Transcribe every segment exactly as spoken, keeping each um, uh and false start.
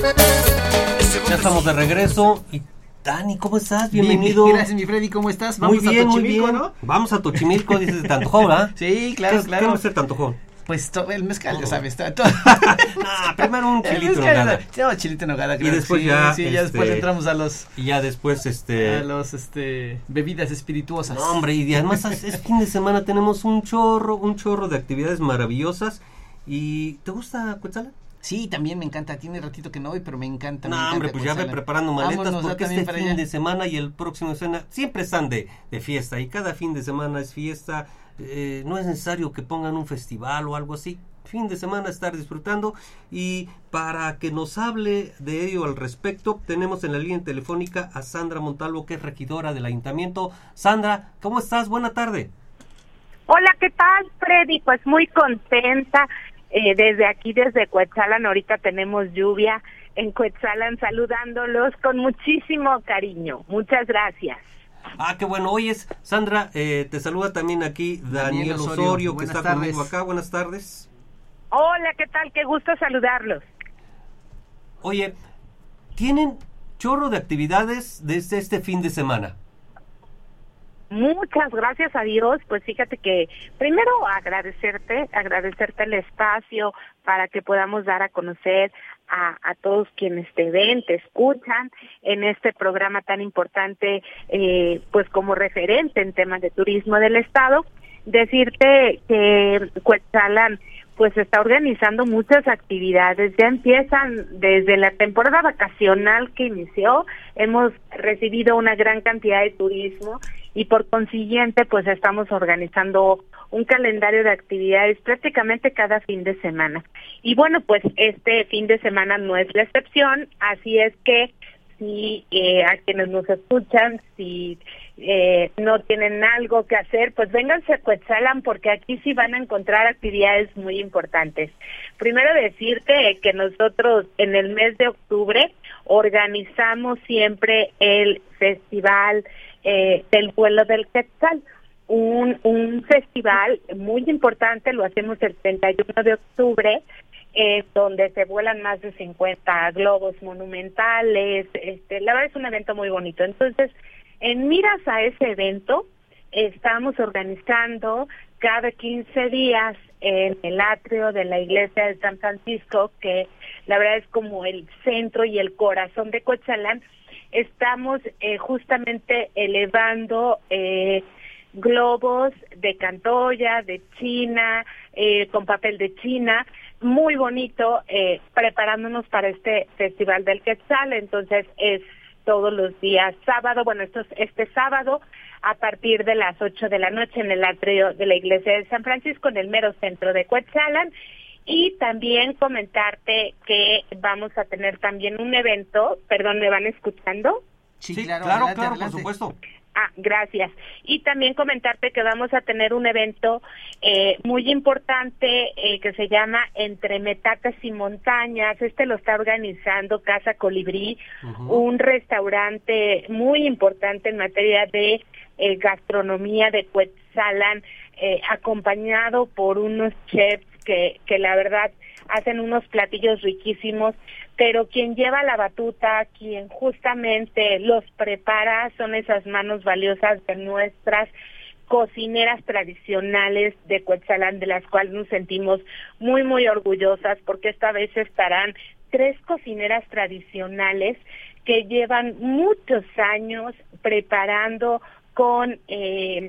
Ya estamos de regreso y Dani, ¿cómo estás? Bienvenido. Bien, gracias, mi Freddy, ¿cómo estás? Vamos muy bien, a Tochimilco, muy bien. ¿no? Vamos a Tochimilco, dices de Tantojón, ¿verdad? Sí, claro, ¿Qué, claro. ¿Qué va a ser Tantojón? Pues todo el mezcal, Oh. ya sabes, está todo. Nah, primero un chilito en mezcal, nogada. No, chilito en nogada, claro. Y después sí, ya, sí, ya este, después entramos a los Y ya después, este... a los, este, bebidas espirituosas. No, hombre, y además es, es fin de semana, tenemos un chorro, un chorro de actividades maravillosas. ¿Y te gusta Cuetzalan? Sí, también me encanta, tiene ratito que no voy, pero me encanta. No, me encanta hombre, pues ya ve preparando maletas. Vámonos, porque también este para fin allá. de semana y el próximo semana siempre están de, de fiesta, y cada fin de semana es fiesta. Eh, no es necesario que pongan un festival o algo así. Fin de semana estar disfrutando, y para que nos hable de ello al respecto, tenemos en la línea telefónica a Sandra Montalvo, que es regidora del ayuntamiento. Sandra, ¿cómo estás? Buena tarde. Hola, ¿qué tal, Freddy? Pues muy contenta. Eh, desde aquí, desde Cuetzalan, ahorita tenemos lluvia en Cuetzalan, saludándolos con muchísimo cariño. Muchas gracias. Ah, qué bueno. Oyes, Sandra, eh, te saluda también aquí Daniel, Daniel Osorio, Osorio que está tardes. conmigo acá. Buenas tardes. Hola, ¿qué tal? Qué gusto saludarlos. Oye, ¿tienen chorro de actividades desde este fin de semana? Muchas gracias a Dios. Pues fíjate que primero agradecerte, agradecerte el espacio para que podamos dar a conocer a, a todos quienes te ven, te escuchan en este programa tan importante, eh, pues como referente en temas de turismo del estado. Decirte que Cuetzalan pues está organizando muchas actividades, ya empiezan desde la temporada vacacional que inició, hemos recibido una gran cantidad de turismo y por consiguiente pues estamos organizando un calendario de actividades prácticamente cada fin de semana. Y bueno, pues este fin de semana no es la excepción, así es que si eh, a quienes nos escuchan, si eh, no tienen algo que hacer, pues vénganse a Cuetzalan, porque aquí sí van a encontrar actividades muy importantes. Primero decirte que nosotros en el mes de octubre organizamos siempre el festival eh, del vuelo del Quetzal, un, un festival muy importante, lo hacemos el treinta y uno de octubre, Eh, donde se vuelan más de cincuenta globos monumentales. Este, la verdad es un evento muy bonito. Entonces, en miras a ese evento, estamos organizando cada quince días en el atrio de la iglesia de San Francisco, que la verdad es como el centro y el corazón de Cuetzalan. Estamos eh, justamente elevando eh, globos de Cantoya, de China, eh, con papel de China, muy bonito, eh, preparándonos para este Festival del Quetzal. Entonces es todos los días sábado, bueno, esto es este sábado a partir de las ocho de la noche en el atrio de la iglesia de San Francisco, en el mero centro de Cuetzalan. Y también comentarte que vamos a tener también un evento, perdón, ¿me van escuchando? Sí, sí claro, claro, adelante, claro adelante. Por supuesto. Ah, gracias. Y también comentarte que vamos a tener un evento eh, muy importante eh, que se llama Entre Metacas y Montañas. Este lo está organizando Casa Colibrí, uh-huh. un restaurante muy importante en materia de eh, gastronomía de Cuetzalan, eh, acompañado por unos chefs que, que la verdad hacen unos platillos riquísimos, pero quien lleva la batuta, quien justamente los prepara, son esas manos valiosas de nuestras cocineras tradicionales de Cuetzalan, de las cuales nos sentimos muy, muy orgullosas, porque esta vez estarán tres cocineras tradicionales que llevan muchos años preparando con eh,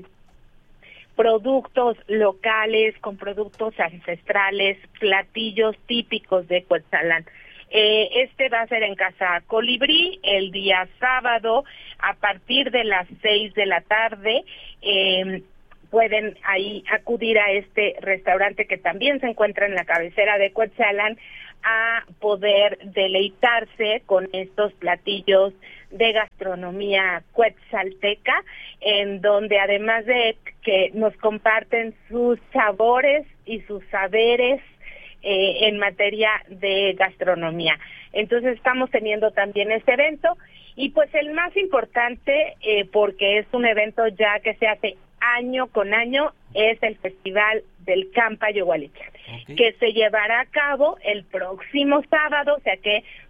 productos locales, con productos ancestrales, platillos típicos de Cuetzalan. Eh, este va a ser en Casa Colibrí el día sábado a partir de las seis de la tarde. Eh, pueden ahí acudir a este restaurante que también se encuentra en la cabecera de Cuetzalan a poder deleitarse con estos platillos de gastronomía cuetzalteca, en donde además de que nos comparten sus sabores y sus saberes eh, en materia de gastronomía. Entonces estamos teniendo también este evento y pues el más importante, eh, porque es un evento ya que se hace año con año, es el Festival del Campa Yogualicha, okay. que se llevará a cabo el próximo sábado, o sea que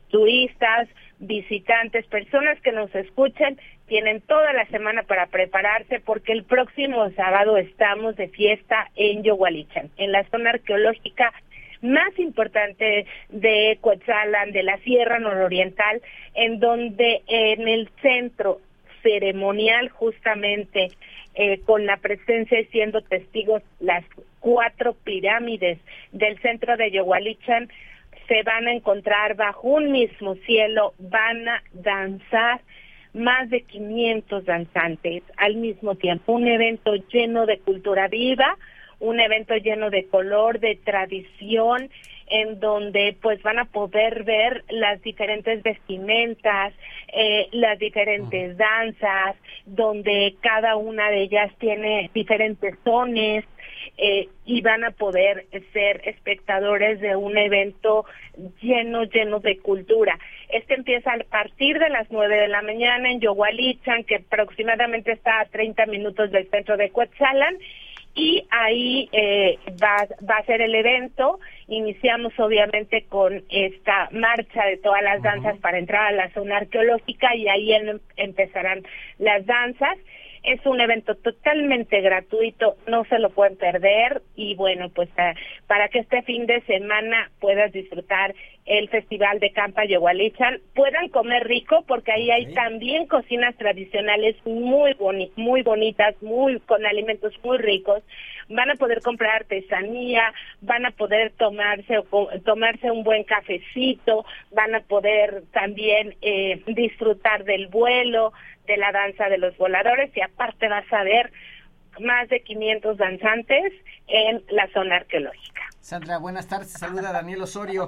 turistas, visitantes, personas que nos escuchen, tienen toda la semana para prepararse porque el próximo sábado estamos de fiesta en Yogualichan, en la zona arqueológica más importante de Cuetzalan, de la Sierra Nororiental, en donde en el centro ceremonial justamente eh, con la presencia y siendo testigos las cuatro pirámides del centro de Yogualichan, se van a encontrar bajo un mismo cielo, van a danzar más de quinientos danzantes al mismo tiempo, un evento lleno de cultura viva, un evento lleno de color, de tradición, en donde pues van a poder ver las diferentes vestimentas, eh, las diferentes danzas, donde cada una de ellas tiene diferentes sones, eh, y van a poder ser espectadores de un evento lleno, lleno de cultura. Este empieza a partir de las nueve de la mañana en Yogualichan, que aproximadamente está a treinta minutos del centro de Cuetzalan, y ahí eh, va, va a ser el evento. Iniciamos obviamente con esta marcha de todas las danzas uh-huh. para entrar a la zona arqueológica y ahí en, empezarán las danzas. Es un evento totalmente gratuito, no se lo pueden perder y bueno, pues uh, para que este fin de semana puedas disfrutar el Festival de Campa Yogualichan, puedan comer rico porque ahí okay. hay también cocinas tradicionales muy boni muy bonitas, muy con alimentos muy ricos. Van a poder comprar artesanía, van a poder tomarse o tomarse un buen cafecito, van a poder también eh, disfrutar del vuelo, de la danza de los voladores y aparte vas a ver más de quinientos danzantes en la zona arqueológica. Sandra, buenas tardes, saluda Daniel Osorio.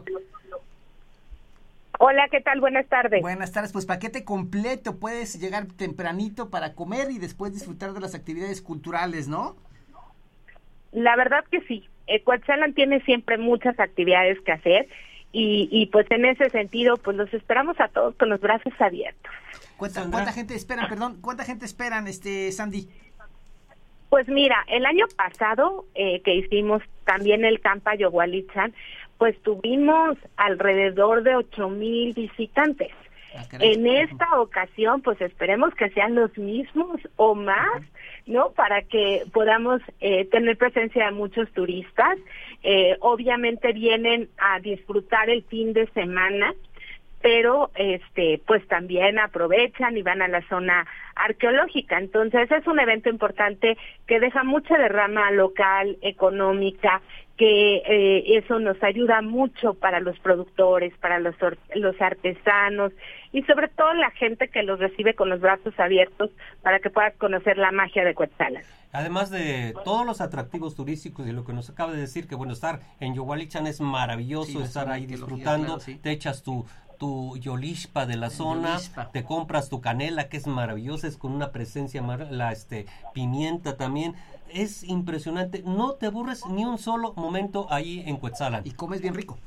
Hola, ¿qué tal? Buenas tardes. Buenas tardes, pues paquete completo, puedes llegar tempranito para comer y después disfrutar de las actividades culturales, ¿no? La verdad que sí, eh, Cuetzalan tiene siempre muchas actividades que hacer y, y pues en ese sentido pues los esperamos a todos con los brazos abiertos. ¿Cuánta, ¿cuánta gente esperan, perdón, cuánta gente esperan, este Sandy? Pues mira, el año pasado eh, que hicimos también el Campa Yogualichan, pues tuvimos alrededor de ocho mil visitantes. Ah, en esta ocasión, pues esperemos que sean los mismos o más, ¿no? Para que podamos eh, tener presencia de muchos turistas. Eh, obviamente vienen a disfrutar el fin de semana, pero este pues también aprovechan y van a la zona arqueológica. Entonces es un evento importante que deja mucha derrama local, económica, que eh, eso nos ayuda mucho para los productores, para los los artesanos y sobre todo la gente que los recibe con los brazos abiertos para que puedas conocer la magia de Cuetzalan. Además de todos los atractivos turísticos y lo que nos acaba de decir, que bueno, estar en Yogualichan es maravilloso, sí, estar ahí disfrutando, claro, sí. Te echas tu tu yolixpa de la zona, Yolispa. Te compras tu canela que es maravillosa, es con una presencia, mar la este pimienta también, es impresionante, no te aburres ni un solo momento ahí en Cuetzalan. Y comes bien rico.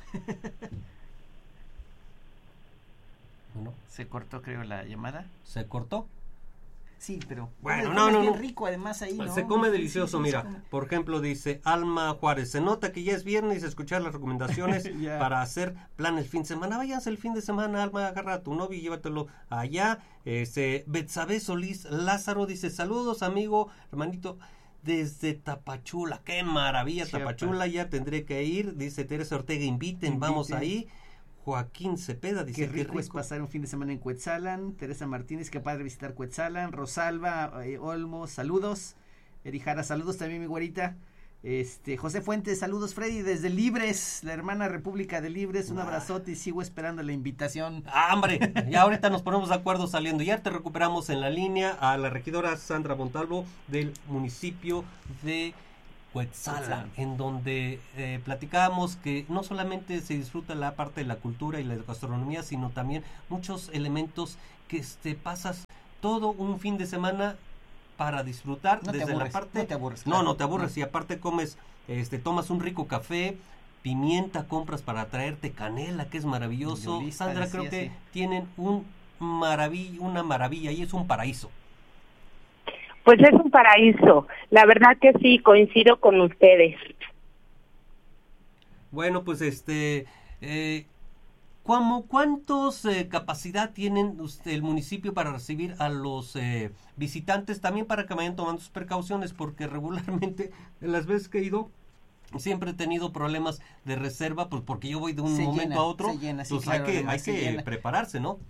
Bueno, se cortó creo la llamada. ¿Se cortó? Sí, pero bueno, no, no, bien no. rico además ahí, ¿no? Se come delicioso, sí, sí, mira, por ejemplo dice Alma Juárez, se nota que ya es viernes, escuchar las recomendaciones yeah. para hacer planes el fin de semana, váyanse el fin de semana, Alma, agarra a tu novio y llévatelo allá. Este, Betsabe Solís Lázaro dice, saludos amigo, hermanito, desde Tapachula, qué maravilla, sí, Tapachula, ya tendré que ir, dice Teresa Ortega, inviten, inviten. Vamos ahí. Joaquín Cepeda dice, qué rico, qué rico es pasar un fin de semana en Cuetzalan. Teresa Martínez, qué padre visitar Cuetzalan. Rosalba eh, Olmo, saludos. Erijara, saludos también mi güerita. Este, José Fuentes, saludos Freddy desde Libres, la hermana República de Libres, un ah. abrazote y sigo esperando la invitación. Ah, hombre, ya ahorita nos ponemos de acuerdo saliendo. Ya te recuperamos en la línea a la regidora Sandra Montalvo del municipio de Cuetzalan, en donde eh, platicábamos que no solamente se disfruta la parte de la cultura y la gastronomía, sino también muchos elementos que este, pasas todo un fin de semana para disfrutar no desde aburres, la parte no te aburres, no claro, no te aburres no. Y aparte comes, este, tomas un rico café, pimienta, compras para traerte canela, que es maravilloso. Yolista, Sandra, creo que así. Tienen un maravilla, una maravilla y es un paraíso. Pues es un paraíso, la verdad que sí, coincido con ustedes. Bueno, pues este, eh, ¿cómo, ¿cuántos eh, capacidad tienen usted, el municipio para recibir a los eh, visitantes? También para que vayan tomando sus precauciones, porque regularmente en las veces que he ido siempre he tenido problemas de reserva, pues porque yo voy de un se momento llena, a otro, se llena, sí, pues claro, hay que, además hay que llena. prepararse, ¿no?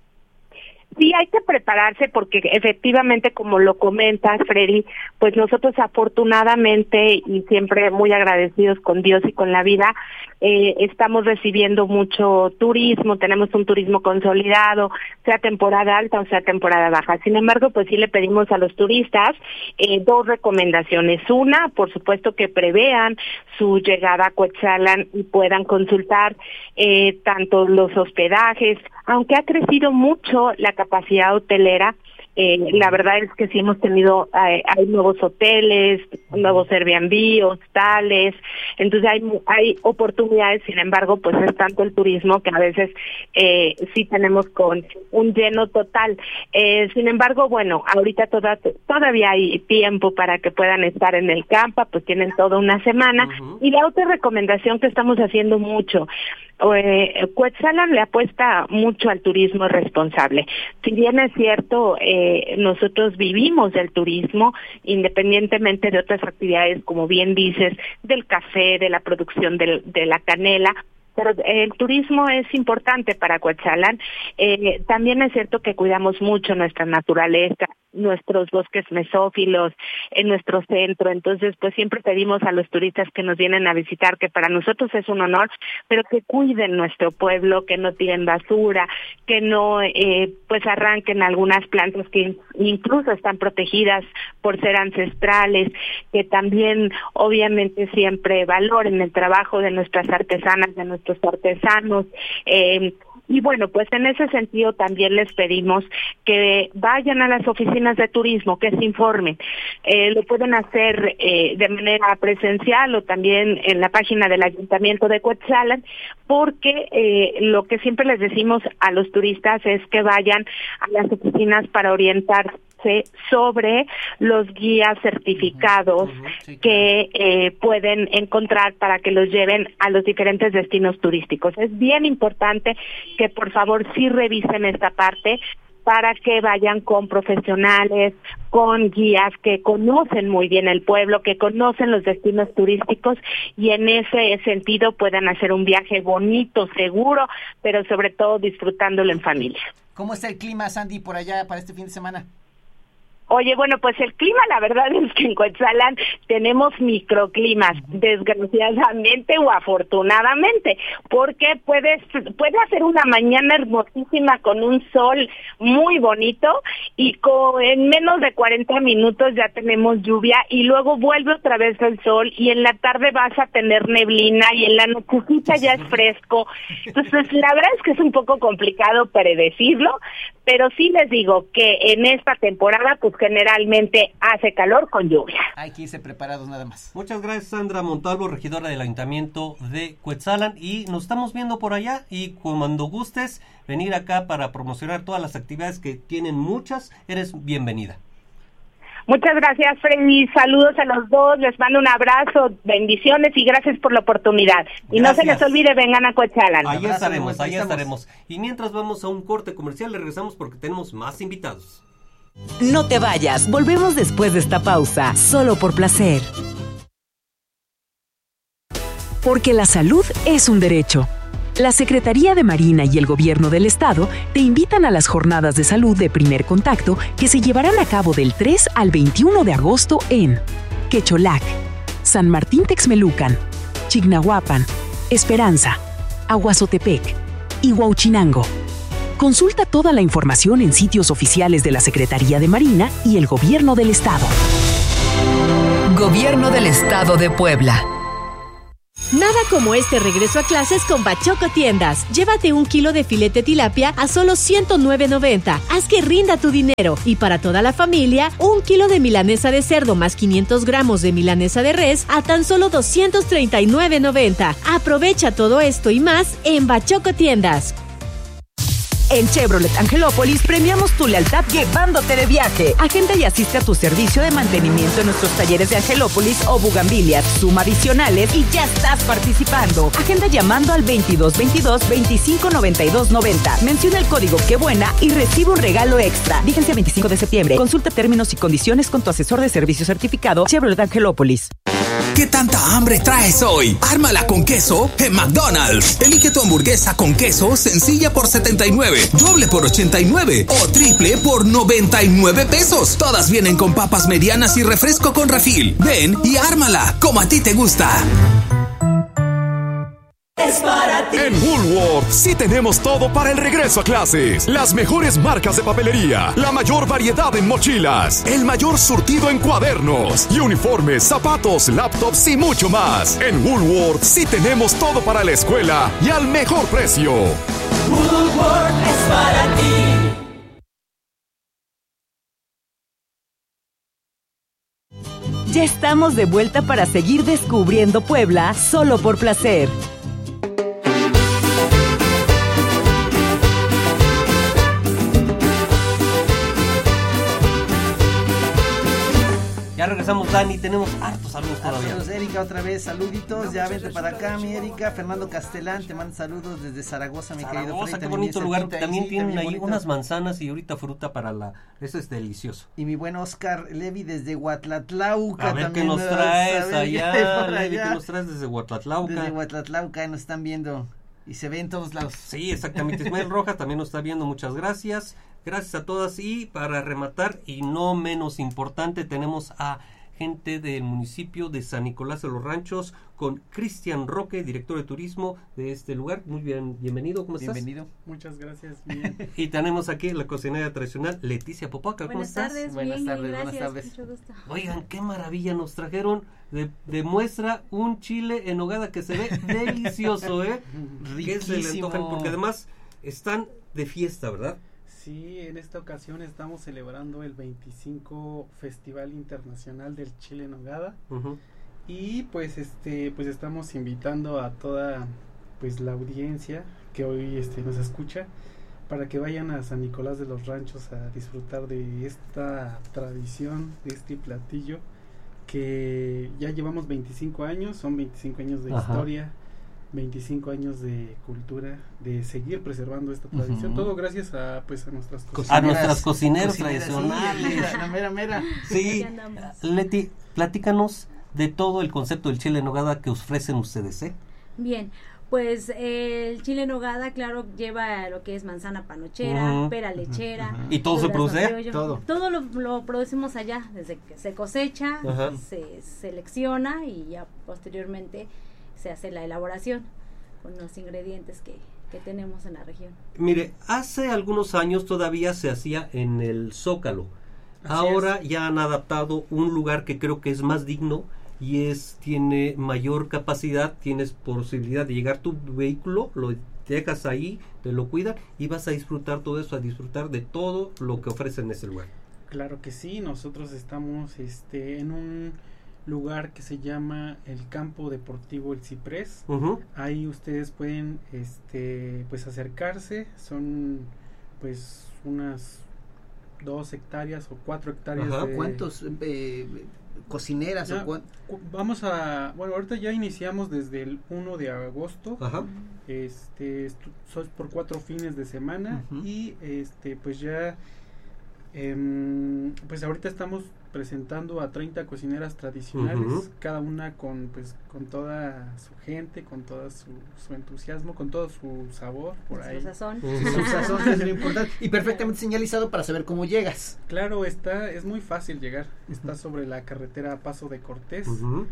Sí, hay que prepararse porque efectivamente, como lo comentas, Freddy, pues nosotros afortunadamente y siempre muy agradecidos con Dios y con la vida, eh, estamos recibiendo mucho turismo, tenemos un turismo consolidado, sea temporada alta o sea temporada baja. Sin embargo, pues sí le pedimos a los turistas eh, dos recomendaciones. Una, por supuesto, que prevean su llegada a Cuetzalan y puedan consultar eh, tanto los hospedajes, aunque ha crecido mucho la capacidad hotelera. Eh, la verdad es que sí hemos tenido, eh, hay nuevos hoteles, nuevos Airbnb, hostales, entonces hay hay oportunidades. Sin embargo, pues es tanto el turismo que a veces eh, sí tenemos con un lleno total. Eh, sin embargo, bueno, ahorita toda, todavía hay tiempo para que puedan estar en el campo, pues tienen toda una semana. Uh-huh. Y la otra recomendación que estamos haciendo mucho, eh, Cuetzalan le apuesta mucho al turismo responsable. Si bien es cierto, eh, nosotros vivimos del turismo, independientemente de otras actividades, como bien dices, del café, de la producción del, de la canela, pero el turismo es importante para Cuetzalan. Eh, también es cierto que cuidamos mucho nuestra naturaleza, nuestros bosques mesófilos, en nuestro centro. Entonces, pues siempre pedimos a los turistas que nos vienen a visitar, que para nosotros es un honor, pero que cuiden nuestro pueblo, que no tiren basura, que no eh, pues arranquen algunas plantas que incluso están protegidas por ser ancestrales, que también obviamente siempre valoren el trabajo de nuestras artesanas, de nuestros artesanos. Eh, Y bueno, pues en ese sentido también les pedimos que vayan a las oficinas de turismo, que se informen. Eh, lo pueden hacer eh, de manera presencial o también en la página del Ayuntamiento de Cuetzalan, porque eh, lo que siempre les decimos a los turistas es que vayan a las oficinas para orientarse sobre los guías certificados uh-huh, uh-huh, sí, que claro. eh, pueden encontrar para que los lleven a los diferentes destinos turísticos. Es bien importante que por favor sí revisen esta parte para que vayan con profesionales, con guías que conocen muy bien el pueblo, que conocen los destinos turísticos y en ese sentido puedan hacer un viaje bonito, seguro, pero sobre todo disfrutándolo en familia. ¿Cómo está el clima, Sandy, por allá para este fin de semana? Oye, bueno, pues el clima, la verdad es que en Cuetzalan tenemos microclimas, desgraciadamente o afortunadamente, porque puedes, puede hacer una mañana hermosísima con un sol muy bonito y con, en menos de cuarenta minutos ya tenemos lluvia y luego vuelve otra vez el sol y en la tarde vas a tener neblina y en la nochecita ya es fresco. Entonces, la verdad es que es un poco complicado predecirlo, pero sí les digo que en esta temporada, pues generalmente hace calor con lluvia. Hay que irse preparados nada más. Muchas gracias, Sandra Montalvo, regidora del Ayuntamiento de Cuetzalan, y nos estamos viendo por allá y cuando gustes venir acá para promocionar todas las actividades que tienen muchas, eres bienvenida. Muchas gracias, Freddy. Saludos a los dos. Les mando un abrazo, bendiciones y gracias por la oportunidad. Y gracias. No se les olvide, vengan a Cuetzalan. Ahí estaremos, ahí estaremos. Y mientras vamos a un corte comercial, le regresamos porque tenemos más invitados. No te vayas, volvemos después de esta pausa, solo por placer. Porque la salud es un derecho. La Secretaría de Marina y el Gobierno del Estado te invitan a las jornadas de salud de primer contacto que se llevarán a cabo del tres al veintiuno de agosto en Quecholac, San Martín Texmelucan, Chignahuapan, Esperanza, Aguazotepec y Huauchinango. Consulta toda la información en sitios oficiales de la Secretaría de Marina y el Gobierno del Estado. Gobierno del Estado de Puebla. Nada como este regreso a clases con Bachoco Tiendas. Llévate un kilo de filete tilapia a solo ciento nueve noventa. Haz que rinda tu dinero. Y para toda la familia, un kilo de milanesa de cerdo más quinientos gramos de milanesa de res a tan solo doscientos treinta y nueve noventa. Aprovecha todo esto y más en Bachoco Tiendas. En Chevrolet Angelópolis premiamos tu lealtad llevándote de viaje. Agenda y asiste a tu servicio de mantenimiento en nuestros talleres de Angelópolis o Bugambilias. Suma adicionales y ya estás participando. Agenda llamando al veintidós veintidós veinticinco noventa y dos noventa. Menciona el código Qué Buena y recibe un regalo extra. Vigencia veinticinco de septiembre. Consulta términos y condiciones con tu asesor de servicio certificado Chevrolet Angelópolis. ¿Qué tanta hambre traes hoy? Ármala con queso en McDonald's. Elige tu hamburguesa con queso sencilla por setenta y nueve, doble por ochenta y nueve o triple por noventa y nueve pesos. Todas vienen con papas medianas y refresco con refil. Ven y ármala como a ti te gusta. Es para ti. En Woolworth sí tenemos todo para el regreso a clases. Las mejores marcas de papelería, la mayor variedad en mochilas, el mayor surtido en cuadernos y uniformes, zapatos, laptops y mucho más. En Woolworth sí tenemos todo para la escuela y al mejor precio. Woolworth es para ti. Ya estamos de vuelta para seguir descubriendo Puebla solo por placer. Ya regresamos, Dani, tenemos hartos saludos todavía. Saludos, Erika, otra vez, saluditos, no, ya vente para acá, mi Erika. Fernando Castelán, te manda saludos desde Zaragoza, mi Zaragoza, querido Freddy. Qué bonito lugar, cerquita, también sí, tienen también ahí bonito. unas manzanas y ahorita fruta para la... Eso es delicioso. Y mi buen Oscar Levi desde Huatlatlauca. A ver también qué nos traes saber, allá, Levi, qué nos traes desde Huatlatlauca. Desde Huatlatlauca nos están viendo y se ve en todos lados. Sí, exactamente. Ismael Rojas también nos está viendo, muchas gracias. Gracias a todas y para rematar y no menos importante tenemos a gente del municipio de San Nicolás de los Ranchos con Cristian Roque, director de turismo de este lugar. Muy bien, bienvenido, ¿cómo estás? Bienvenido. Muchas gracias, bien. Y tenemos aquí la cocinera tradicional Leticia Popoca, ¿cómo Buenas estás? Tardes, buenas bien, tardes, gracias, buenas tardes. Mucho gusto. Oigan, qué maravilla, nos trajeron de, de muestra un chile en nogada que se ve delicioso, ¿eh? Que se le antojan, porque además están de fiesta, ¿verdad? Sí, en esta ocasión estamos celebrando el veinticinco Festival Internacional del Chile en Nogada. Uh-huh. Y pues este pues estamos invitando a toda pues la audiencia que hoy este nos escucha para que vayan a San Nicolás de los Ranchos a disfrutar de esta tradición, de este platillo que ya llevamos veinticinco años, son veinticinco años de Ajá. historia, veinticinco años de cultura, de seguir preservando esta tradición, uh-huh. todo gracias a pues a nuestras cocineras, a nuestras cocineras, cocineras tradicionales. Sí, la mera mera. Sí, Leti, platícanos de todo el concepto del chile en nogada que ofrecen ustedes, ¿eh? Bien, pues eh, el chile en nogada, claro, lleva lo que es manzana panochera, uh-huh. pera lechera. Uh-huh. ¿Y todo se produce? Todo. Todo lo, lo producimos allá, desde que se cosecha, uh-huh. se selecciona y ya posteriormente se hace la elaboración con los ingredientes que, que tenemos en la región. Mire, hace algunos años todavía se hacía en el Zócalo. Así Ahora es. Ya han adaptado un lugar que creo que es más digno y es tiene mayor capacidad, tienes posibilidad de llegar tu vehículo, lo dejas ahí, te lo cuidan y vas a disfrutar todo eso, a disfrutar de todo lo que ofrecen en ese lugar. Claro que sí, nosotros estamos este en un lugar que se llama el Campo Deportivo El Ciprés. Uh-huh. Ahí ustedes pueden este pues acercarse, son pues unas dos hectáreas o cuatro hectáreas. Ajá. De, ¿Cuántos eh, cocineras ya, o cuán... vamos a bueno ahorita ya iniciamos desde el primero de agosto. Ajá. Este esto, son por cuatro fines de semana. Uh-huh. Y este pues ya eh, pues ahorita estamos presentando a treinta cocineras tradicionales, uh-huh. cada una con pues con toda su gente, con todo su, su entusiasmo, con todo su sabor por su ahí. Sazón. Uh-huh. Su sazón es lo importante y perfectamente señalizado para saber cómo llegas. Claro, está es muy fácil llegar. Uh-huh. Está sobre la carretera Paso de Cortés. Uh-huh.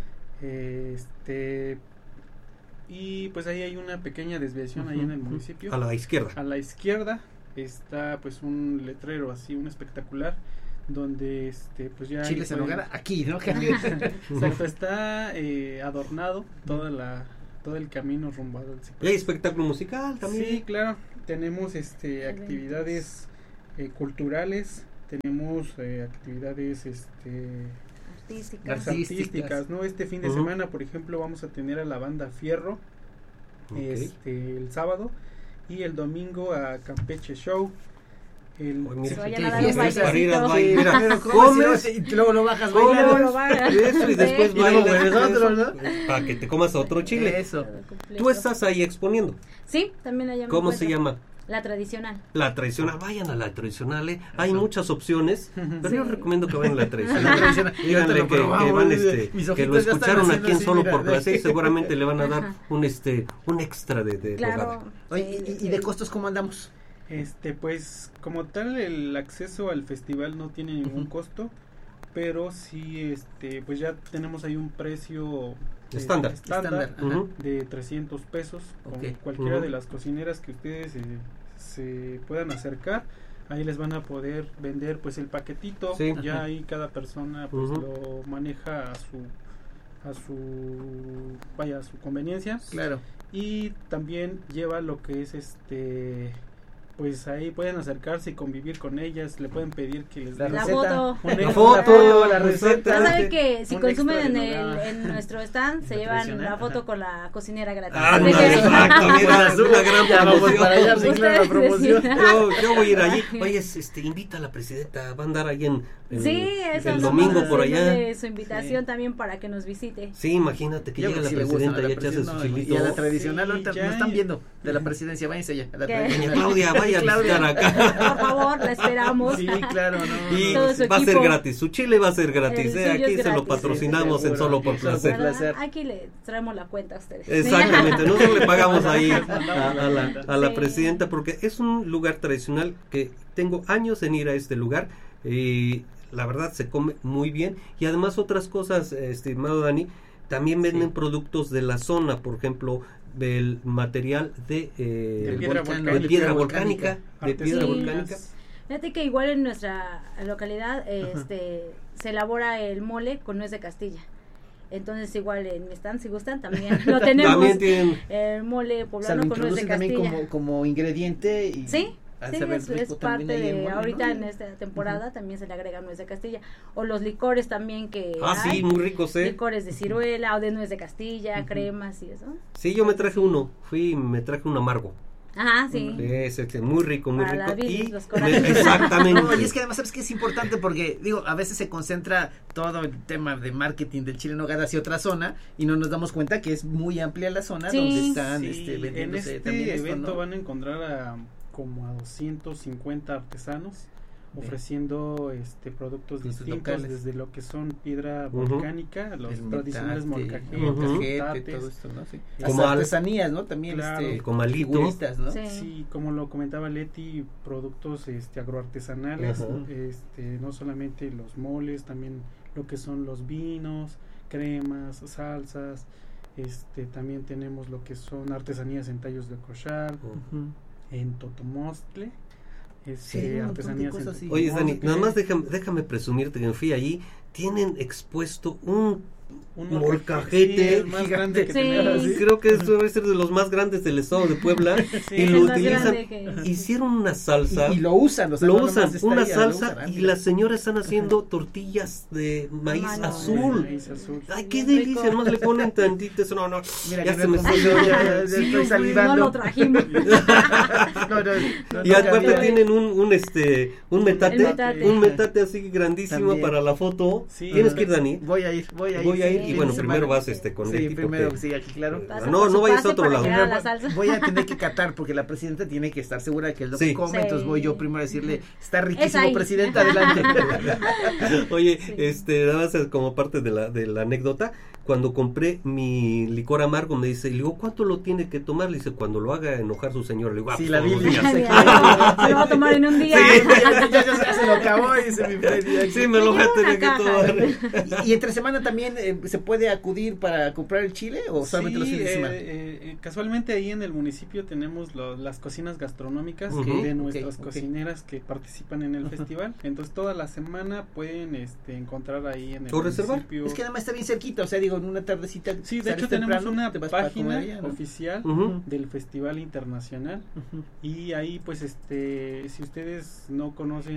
Este y pues ahí hay una pequeña desviación uh-huh. ahí en el municipio. A la izquierda. A la izquierda está pues un letrero así, un espectacular donde este pues ya Chiles en nogada aquí, ¿no? Exacto, está eh, adornado toda la todo el camino rumbo al Ciprés. ¿Y hay espectáculo musical también? Sí, claro, tenemos este actividades eh, culturales, tenemos eh, actividades este artísticas. artísticas, ¿no? Este fin de uh-huh. semana, por ejemplo, vamos a tener a la banda Fierro, okay. este el sábado, y el domingo a Campeche Show. El, Oye, mira, Se vayan qué a dar un fiesta, para ir a bailecito. bailar. Mira, Pero ¿cómo comes, si no? Y luego lo bajas comes, bailando. lo bajas. eso, y después Sí. Y luego bailas, vuelves otro, eso, para que te comas otro chile. Eso. Tú estás ahí exponiendo. Sí, también allá me ¿Cómo se encuentro. llama? La tradicional. La tradicional, vayan a la tradicional, ¿eh? Hay muchas opciones, pero Sí. yo recomiendo que vayan a la La tradicional. tradicional. Díganle Yo te que, lo probamos, que van, dice, este, mis que ojitos lo ya están escucharon haciendo aquí en así, Solo mira, por de- Placer y seguramente le van a dar Ajá. un este un extra de, de Claro. bogada. Oye, sí, y, sí. y de costos cómo andamos? Este, pues como tal el acceso al festival no tiene ningún Ujú. costo, pero sí, este, pues ya tenemos ahí un precio eh, Estándar. estándar Estándar, Ujú. de trescientos pesos con Ok. cualquiera Ujú. de las cocineras que ustedes eh, se puedan acercar. Ahí les van a poder vender pues el paquetito, Sí. ya Ajá. ahí cada persona pues Ujú. lo maneja a su a su vaya a su conveniencia. Claro. Y también lleva lo que es este pues ahí pueden acercarse y convivir con ellas, le pueden pedir que les La den La receta. foto. un La extra. foto, la Ya receta. saben que si Un consumen en, extra de el, nogada. en nuestro stand se La llevan tradicional, la foto ajá. con la cocinera gratis. Ah, Así no, que- exacto, mira, es una gran Ya vamos promoción. para allá, sí, claro, la Ustedes promoción. deciden. Yo, yo voy a ir allí. Oye, este, invita a la presidenta, va a andar ahí en, en Sí, eso el andamos domingo por allá. haciéndole su invitación Sí. también para que nos visite. Sí, imagínate que Yo llega creo la que sí le gustan presidenta a la y ya te hace su presidencia, chilito. y a la tradicional, Sí, ahorita ya nos están hay- viendo de la presidencia, váyanse allá. A la ¿Qué? tradicional. Doña Claudia, vaya a Claudia. visitar acá. Por favor, la esperamos. Sí, claro, no. Y no, todo su va a ser equipo. gratis, su chile va a ser gratis, El eh, suyo aquí es se lo gratis. patrocinamos Sí, en seguro. Solo por Solo por Placer. placer. Aquí le traemos la cuenta a ustedes. Exactamente, nosotros le pagamos ahí a, mandamos a la la, cuenta. a la Sí. presidenta porque es un lugar tradicional que tengo años en ir a este lugar y la verdad se come muy bien y además otras cosas, estimado Dani, también venden Sí. productos de la zona, por ejemplo, del material de, eh, De Del piedra volcán, de volcánica. piedra volcánica, de piedra Sí. volcánica. Fíjate que igual en nuestra localidad este se elabora el mole con nuez de Castilla. Entonces igual en mi stand, si gustan, también lo tenemos. También tienen El mole O sea, poblano lo con nuez de introducen también Castilla. como, como ingrediente y Sí, al sí, saber es, rico es también parte ahí el de mole, ahorita ¿no? en esta temporada también se le agrega nuez de Castilla. O los licores también que Ah, hay. sí, muy ricos, ¿eh? Licores de ciruela o de nuez de Castilla, cremas y eso. Sí, yo me traje uno, fui y me traje un amargo. Ajá, sí. Es este, muy rico, muy Para rico. las vidas, Y los corazones. me- exactamente. No, y es que además sabes que es importante porque digo, a veces se concentra todo el tema de marketing del chile en nogada hacia otra zona y no nos damos cuenta que es muy amplia la zona Sí. donde están Sí, este, en vendiéndose este también esto, evento ¿no? van a encontrar a como a doscientos cincuenta artesanos Bien. ofreciendo este productos Productos distintos locales. desde lo que son piedra Ujú. volcánica, los El tradicionales metate, molcajetes, el molcajete, metates, todo esto, ¿no? Sí. Como Hasta al- artesanías, ¿no? También Claro. este Comalitos. figuritas, ¿no? Sí. Sí, como lo comentaba Leti, productos este agroartesanales, Ajá. este no solamente los moles, también lo que son los vinos, cremas, salsas, este también tenemos lo que son artesanías en tallos de cochar, Ujú. en Totomostle, Sí, este hay un montón de artesanías en cosas así. Oye, Dani, Totomostle, nada más déjame, déjame presumirte que me fui allí. Tienen expuesto un un molcajete sí, el más grande que Sí. tenemos, ¿sí? creo que eso debe ser de los más grandes del estado de Puebla Sí, y es lo el más utilizan. grande que- Hicieron una salsa. Y, y lo usan, o sea, lo no usan, nomás está una ahí, lo salsa usan, ah, y mira. las señoras están haciendo tortillas de maíz Mano, azul. Maíz azul. Ay, qué Bien delicia, rico. nomás le ponen tantito eso, no, no, Mira, ya que se no me he comido, ya, ya, ya Sí, estoy güey. salivando. No lo trajimos. No, no, no, Y no, aparte ya, tienen un, un este un metate, El metate. un metate así grandísimo También. para la foto. Sí. Tienes que ir, Dani. Voy a ir, voy a ir. Voy a ir sí, y bueno, sí, primero sí. vas este con Sí, Leti primero, porque- sí, aquí claro. Pasa No, por no su vayas a pase otro para lado. llegar a Primero la salsa. voy a tener que catar porque la presidenta tiene que estar segura de que es lo Sí. que come, Sí. entonces voy yo primero a decirle, está Es riquísimo, ahí. presidenta, adelante. Oye, Sí. este, nada más como parte de la, de la anécdota, cuando compré mi licor amargo me dice, le digo, ¿cuánto lo tiene que tomar? Le dice, cuando lo haga enojar su señora. Le digo, ah, Sí, pues, la todos los Biblia. días. Se lo va a tomar en un día. Sí, ya, ya- ya se lo acabó, dice mi Freddy. Sí, me lo voy a llevo tener una que caja. tomar. ¿Y, y entre semana también eh, se puede acudir para comprar el chile o solamente los Sí, fines de eh, semana? eh, casualmente ahí en el municipio tenemos lo- las cocinas gastronómicas Ujú. de Ok, nuestras ok. cocineras que participan en el Ajá. festival. Entonces toda la semana pueden este, encontrar ahí en el ¿O reservar? municipio. Es que además está bien cerquita, o sea, digo, en una tardecita. Sí, de sales hecho tenemos temprano, una te vas para página comer allá, ¿no? oficial Ujú. del Festival Internacional Ujú. y ahí pues este si ustedes no conocen este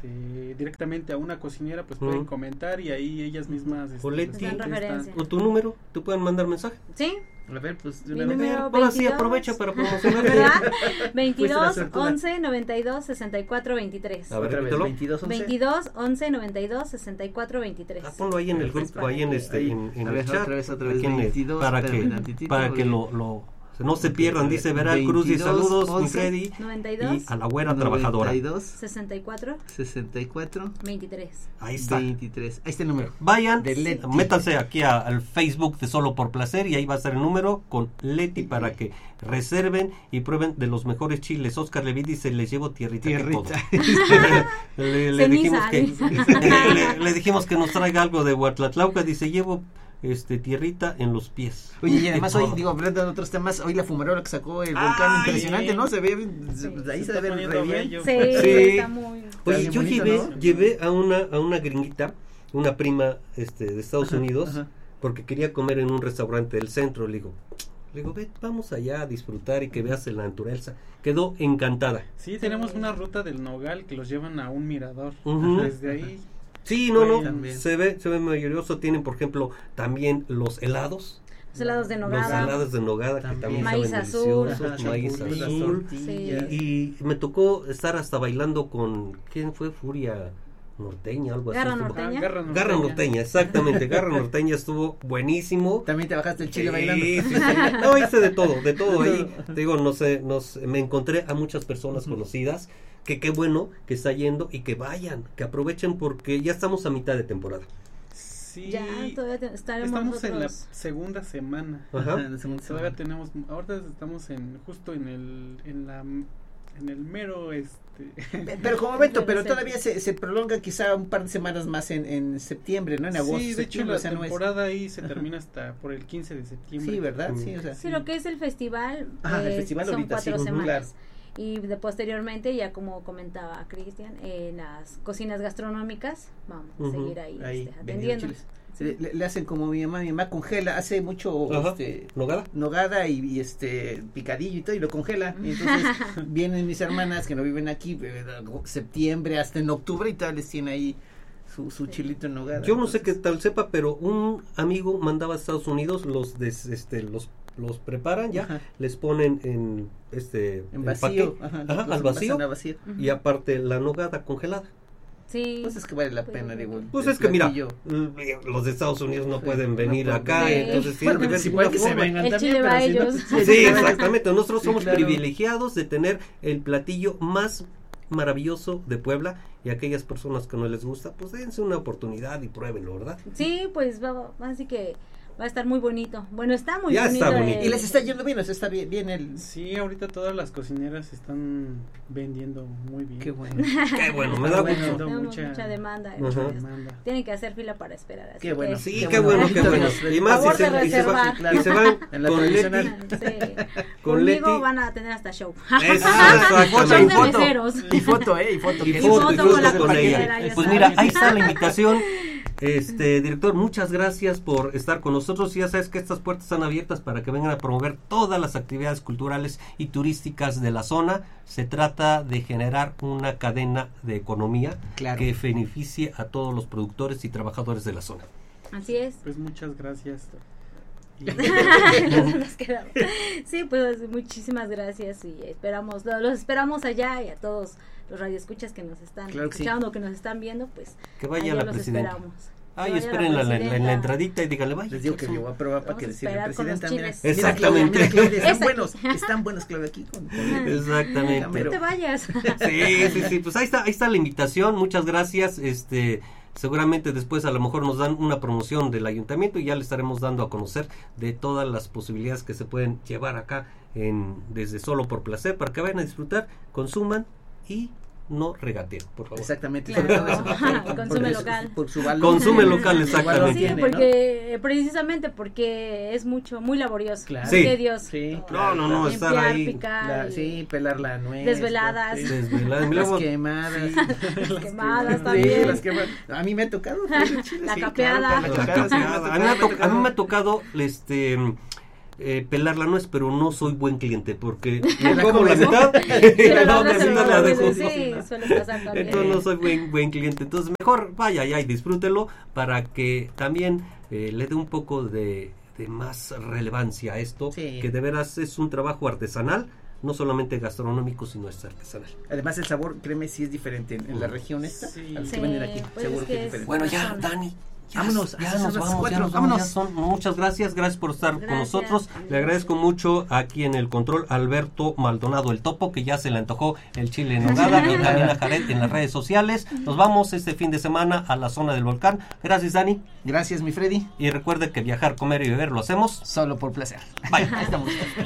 este, directamente a una cocinera, pues pueden Mm. comentar y ahí ellas mismas este, O Leti. les Dan contestan. referencia. ¿O tu número? ¿Te pueden mandar mensaje? Sí, A ver, pues de mi una vez. número Ahora sí veintidós, aprovecha para promocionar. ¿verdad? Fuiste la veintidós, suertuda. once, noventa y dos, sesenta y cuatro, veintitrés. A ver, Otra vez, repítelo. veintidós, once. veintidós, once, noventa y dos, sesenta y cuatro, veintitrés. Ah, ponlo ahí en el Perfecto. grupo, ahí en este, Ahí. en, en A el ver, chat. otra vez, otra vez, aquí en el- veintidós, para que, espérame tantitito, para que porque- lo, lo, no se pierdan, a ver, dice Veral Cruz y veintidós, saludos, mi once, Freddy. noventa y dos, Y a la güera trabajadora. noventa y dos, sesenta y cuatro, sesenta y cuatro, veintitrés. Ahí está. veintitrés. Ahí está el número. Vayan, De Leti. métanse aquí a- al Facebook de Solo por Placer y ahí va a estar el número con Leti para que reserven y prueben de los mejores chiles. Oscar Leví dice, les llevo tierrita. que Tierrita. todo". le, le dijimos Ceniza, que dice. le, le dijimos que nos traiga algo de Huatlatlauca. Dice, llevo este tierrita en los pies. Oye, y además De hoy, todo. digo, hablando de otros temas, hoy la fumarola que sacó el Ay, volcán, impresionante, sí. ¿no? Se ve, Sí. de ahí Se se, está debe ver poniendo re bien. bello. Sí, Sí. está muy... Oye, bien yo bonito, llevé, ¿no? llevé a una a una gringuita, una prima este de Estados Ajá, Unidos, ajá. porque quería comer en un restaurante del centro. Le digo, le digo, ve, vamos allá a disfrutar y que veas la naturaleza. Quedó encantada. Sí, tenemos una ruta del Nogal que los llevan a un mirador. Ujú. Desde ahí. Sí, no, no, También. se ve, se ve maravilloso. Tienen, por ejemplo, también los helados. Los helados de Los nogada. helados de nogada que También. también Maíz saben azul. deliciosos, Ajá, maíz champurrado, azul. tortillas. Y, y me tocó estar hasta bailando con, ¿quién fue? Furia Norteña, algo así. Garra estuvo- Norteña. Ah, Garra Norteña. Garra Norteña, exactamente. Garra Norteña estuvo buenísimo. También te bajaste el chile Sí, bailando. sí, sí. No, hice de todo, de todo ahí. Te digo, no sé, nos, me encontré a muchas personas conocidas, que qué bueno que está yendo y que vayan, que aprovechen porque ya estamos a mitad de temporada. Sí. Ya, todavía te- estaremos Estamos en la nosotros. segunda semana. Ajá. En la segunda Todavía semana. tenemos, ahorita estamos en justo en el en la en el mero este Pe- Pero como evento, pero Sí. todavía se, se prolonga quizá un par de semanas más en, en septiembre, ¿no? En agosto, Sí, de hecho septiembre, la o sea, no es- temporada ahí se termina hasta por el quince de septiembre. Sí, ¿verdad? Sí, o sea. Sí, lo que es el festival, Ajá, el eh, festival son ahorita, cuatro sí, ujú, semanas. Y de posteriormente, ya como comentaba Cristian, en las cocinas gastronómicas, vamos a Ujú. seguir ahí, Ahí, este, vendiendo atendiendo. chiles. Le, le- le hacen como mi mamá, mi mamá congela, hace mucho Ajá. este ¿Nogada? nogada y, y, este picadillo y todo y lo congela. Y entonces vienen mis hermanas que no viven aquí, eh, septiembre hasta en octubre y tal les tiene ahí su, su chilito en nogada. Yo no sé qué Entonces, tal sepa, pero un amigo mandaba a Estados Unidos, los des, este, los los preparan ya, Ajá. les ponen en este en vacío, empaque, ajá, ajá, los al envasan vacío, a vacío. y aparte la nogada congelada. Sí. Pues es que vale la pena, digo. Pues el es que mira, platillo. eh, los de Estados Unidos no Sí, pueden no venir pueden acá, venir. entonces Sí. tienen que Bueno, ver sí, de puede una que se forma. vengan El también, chile pero va si a no, ellos. pues, Sí, exactamente. Nosotros Sí, somos claro. privilegiados de tener el platillo más maravilloso de Puebla, y aquellas personas que no les gusta, pues dense una oportunidad y pruébenlo, ¿verdad? Sí, pues va, así que va a estar muy bonito. Bueno, está muy Ya bonito. está bonito. el- Y les está yendo bien, o sea, está bien, bien el... Sí, ahorita todas las cocineras están vendiendo muy bien. Qué bueno. Qué bueno, me da Bueno, gusto. no, Tenemos mucha- mucha, demanda. Ajá. entonces, demanda. Tienen que hacer fila para esperar. Así Qué bueno. que- Sí, Qué qué bueno. bueno, qué bueno. Y más Favor si de se, y se va- reservar. claro. y se van En la con tradicional. Leti. Sí. Con Conmigo Leti. van a tener hasta show. Eso, Son de exactamente. meseros. Y foto, ¿eh? Y foto. Y que foto, es- y foto con foto la con ella. compañera, ya Pues sabes. mira, ahí está la invitación. Este, director, muchas gracias por estar con nosotros. Ya sabes que estas puertas están abiertas para que vengan a promover todas las actividades culturales y turísticas de la zona. Se trata de generar una cadena de economía Claro. que beneficie a todos los productores y trabajadores de la zona. Así es. Pues muchas gracias. Y- Nos quedamos. Sí, pues muchísimas gracias y esperamos, lo- los esperamos allá, y a todos los radioescuchas que nos están Claro que sí. escuchando, que nos están viendo, pues Que vaya allá la los presidenta. esperamos. Ay, Que vaya espérenla en la, en la- en la presidenta. entradita y díganle, vaya. Les digo que yo voy a probar para Vamos que a decirle esperar con los presidenta, mira, chiles. mira, Claudia, mira, Claudia, están Es aquí. buenos, están buenos, Claudia, aquí con, con- Exactamente. No te vayas. Sí, sí, sí, pues ahí está, ahí está la invitación, muchas gracias, este, seguramente después a lo mejor nos dan una promoción del ayuntamiento y ya le estaremos dando a conocer de todas las posibilidades que se pueden llevar acá en desde Solo por Placer, para que vayan a disfrutar, consuman y no regateen, por favor. Exactamente. Claro. sobre todo eso, Ajá, por- consume por- local. Por su valor. Consume local, Su valor exactamente. Sí, tiene, ¿no? porque eh, precisamente porque es mucho, muy laborioso. Claro. Sí. Muy tedioso. Sí, todo. claro, No, no, no, Limpiar, estar ahí. picar, La- y sí, pelar la nuez. Desveladas. sí. Desveladas. Las Luego- quemadas. las quemadas Sí, también. las quemadas. A mí me ha tocado. pues, chile, La sí, capeada. claro, La la capeada, sí, me ha capeada. tocado, A mí me ha me ha to- a mí tocado. me ha tocado este eh, pelar la nuez, pero no soy buen cliente porque me como la mitad y la otra mitad la dejo. Sí, suele pasar también. Entonces no soy buen, buen cliente. Entonces mejor vaya ya y disfrútelo para que también eh, le dé un poco de, de más relevancia a esto, sí. que de veras es un trabajo artesanal, no solamente gastronómico, sino es artesanal. Además el sabor, créeme, sí es diferente en, en la región esta, sí. a los que Sí, venden aquí, pues seguro es que que es es- diferente. Bueno, ya, Dani. Ya, Vámonos, ya son nos las vamos, cuatro, ya nos vámonos. vamos, ya son- muchas gracias, gracias por estar con Gracias. nosotros. Le agradezco mucho aquí en el control Alberto Maldonado el Topo, que ya se le antojó el chile en nogada, y Daniela Jaret en las redes sociales. Nos vamos este fin de semana a la zona del volcán. Gracias, Dani. Gracias, mi Freddy. Y recuerde que viajar, comer y beber lo hacemos Solo por placer. Bye. Ahí estamos.